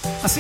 Así.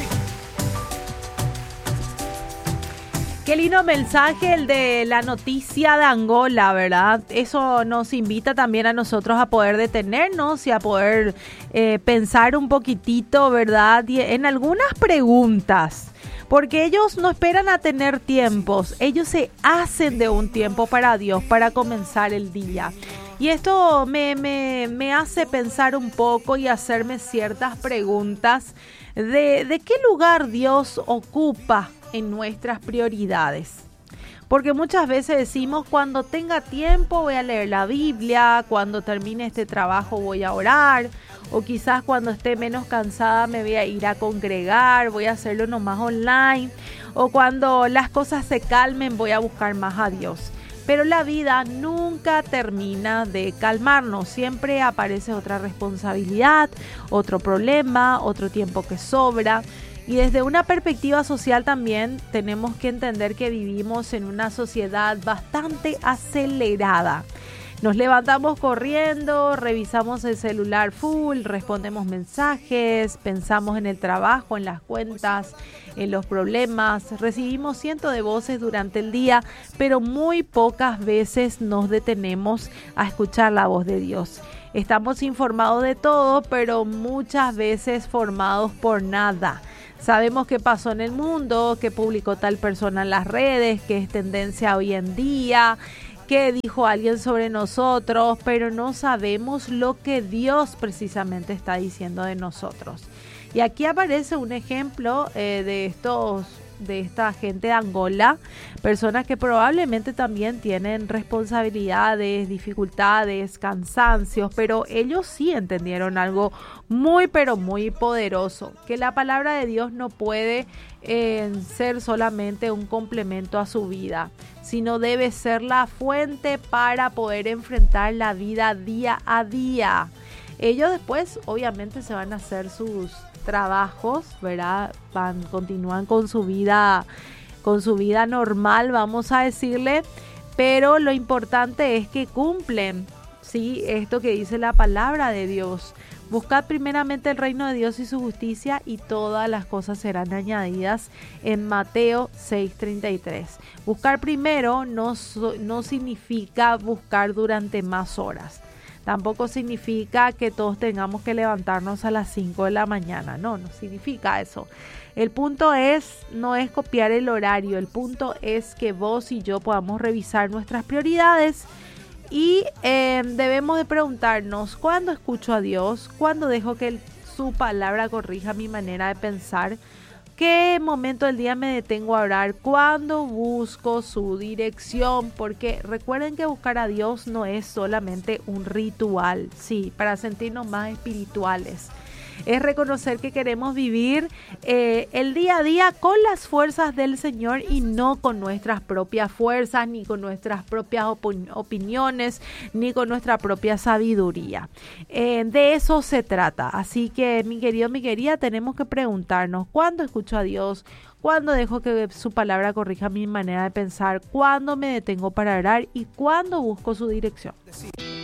Qué lindo mensaje el de la noticia de Angola, ¿verdad? Eso nos invita también a nosotros a poder detenernos y a poder pensar un poquitito, ¿verdad? Y en algunas preguntas, porque ellos no esperan a tener tiempos, ellos se hacen de un tiempo para Dios, para comenzar el día. Y esto me hace pensar un poco y hacerme ciertas preguntas de qué lugar Dios ocupa en nuestras prioridades. Porque muchas veces decimos, cuando tenga tiempo voy a leer la Biblia, cuando termine este trabajo voy a orar, o quizás cuando esté menos cansada me voy a ir a congregar, voy a hacerlo nomás online, o cuando las cosas se calmen voy a buscar más a Dios. Pero la vida nunca termina de calmarnos, siempre aparece otra responsabilidad, otro problema, otro tiempo que sobra. Y desde una perspectiva social también tenemos que entender que vivimos en una sociedad bastante acelerada. Nos levantamos corriendo, revisamos el celular full, respondemos mensajes, pensamos en el trabajo, en las cuentas, en los problemas. Recibimos cientos de voces durante el día, pero muy pocas veces nos detenemos a escuchar la voz de Dios. Estamos informados de todo, pero muchas veces formados por nada. Sabemos qué pasó en el mundo, qué publicó tal persona en las redes, qué es tendencia hoy en día, qué dijo alguien sobre nosotros, pero no sabemos lo que Dios precisamente está diciendo de nosotros. Y aquí aparece un ejemplo de esta gente de Angola, personas que probablemente también tienen responsabilidades, dificultades, cansancios, pero ellos sí entendieron algo muy pero muy poderoso, que la palabra de Dios no puede ser solamente un complemento a su vida, sino debe ser la fuente para poder enfrentar la vida día a día. Ellos después obviamente se van a hacer sus trabajos, ¿verdad? Continúan con su vida normal, vamos a decirle, pero lo importante es que cumplen, ¿sí? Esto que dice la palabra de Dios. Buscad primeramente el reino de Dios y su justicia, y todas las cosas serán añadidas, en Mateo 6:33. Buscar primero no significa buscar durante más horas. Tampoco significa que todos tengamos que levantarnos a las 5 de la mañana. No significa eso. El punto no es copiar el horario. El punto es que vos y yo podamos revisar nuestras prioridades y debemos de preguntarnos: ¿cuándo escucho a Dios? ¿Cuándo dejo que su palabra corrija mi manera de pensar? ¿Qué momento del día me detengo a orar? ¿Cuándo busco su dirección? Porque recuerden que buscar a Dios no es solamente un ritual, sí, para sentirnos más espirituales. Es reconocer que queremos vivir el día a día con las fuerzas del Señor y no con nuestras propias fuerzas, ni con nuestras propias opiniones, ni con nuestra propia sabiduría. De eso se trata. Así que, mi querido, mi querida, tenemos que preguntarnos: ¿cuándo escucho a Dios? ¿Cuándo dejo que su palabra corrija mi manera de pensar? ¿Cuándo me detengo para orar? ¿Y cuándo busco su dirección?